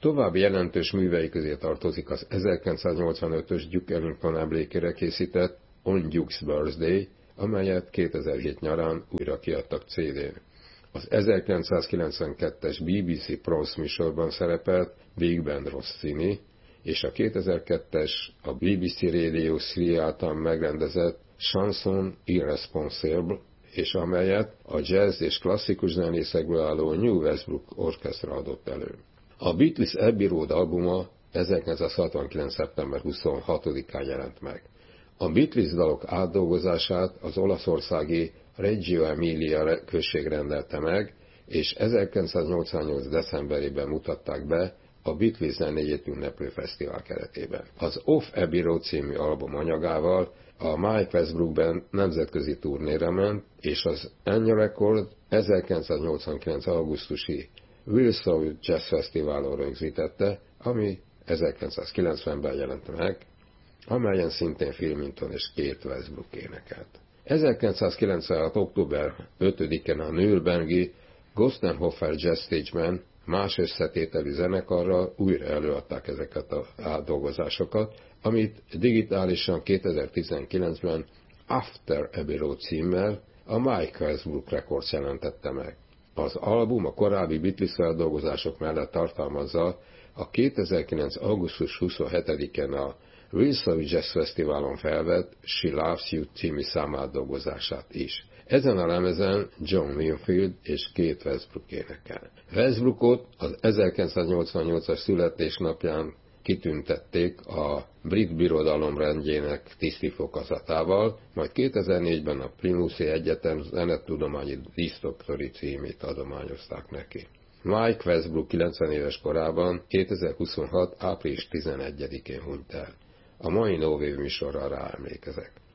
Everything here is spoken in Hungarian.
További jelentős művei közé tartozik az 1985-ös Duke Ellington emlékére készített On Duke's Birthday, amelyet 2007 nyarán újra kiadtak CD-n. Az 1992-es BBC Proms műsorban szerepelt Big Band Rossini, és a 2002-es a BBC Radio 3 által megrendezett Chanson Irresponsible, és amelyet a jazz és klasszikus zenészekből álló New Westbrook Orchestra adott elő. A Beatles Abbey Road albuma 1969. szeptember 26-án jelent meg. A Beatles dalok átdolgozását az olaszországi Reggio Emilia község rendelte meg, és 1988. decemberében mutatták be a Beatles zenéjét ünneplő fesztivál keretében. Az Off Abbey Road című album anyagával a Mike Westbrook Band nemzetközi turnéra ment, és az Enya Record 1989. augusztusi Wilson Jazz Fesztiválon rögzítette, ami 1990-ben jelent meg, amelyen szintén Phil Minton és Keith Westbrook énekelt. 1996. október 5-én a Nürnbergi Gostenhofer Jazz Stage-ben más összetételű zenekarral újra előadták ezeket az átdolgozásokat, amit digitálisan 2019-ben After Abbey Road címmel a Mike Westbrook Records jelentette meg. Az album a korábbi Beatles feldolgozások mellett tartalmazza a 2009. augusztus 27-én a Wilson Jazz Fesztiválon felvett She Loves You című számátdolgozását is. Ezen a lemezen John Winfield és Keith Westbrook énekel. Westbrookot az 1988-as születésnapján kitüntették a Brit Birodalom rendjének tiszti fokozatával, majd 2004-ben a Plymouthi Egyetem zenetudományi díszdoktori címét adományozták neki. Mike Westbrook 90 éves korában 2026. április 11-én hunyt el. A mai No Wave műsorra ráemlékezek.